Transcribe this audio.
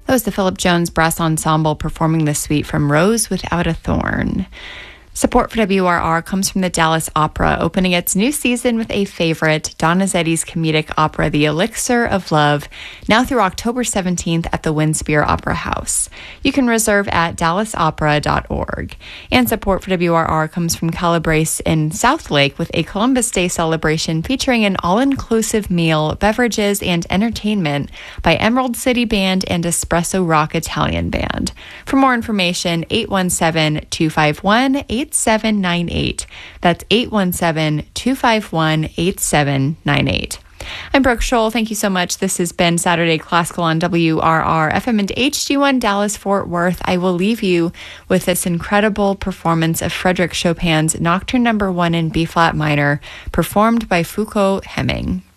That was the Philip Jones Brass Ensemble performing the suite from Rose Without a Thorn. Support for WRR comes from the Dallas Opera, opening its new season with a favorite, Donizetti's comedic opera, The Elixir of Love, now through October 17th at the Winspear Opera House. You can reserve at dallasopera.org. And support for WRR comes from Calabrese in Southlake with a Columbus Day celebration featuring an all-inclusive meal, beverages, and entertainment by Emerald City Band and Espresso Rock Italian Band. For more information, 817-251-8798. That's 817-251-8798. I'm Brooke Scholl. Thank you so much. This has been Saturday Classical on WRR FM and HD1 Dallas Fort Worth. I will leave you with this incredible performance of Frédéric Chopin's Nocturne No. 1 in B-flat minor, performed by Foucault Hemming.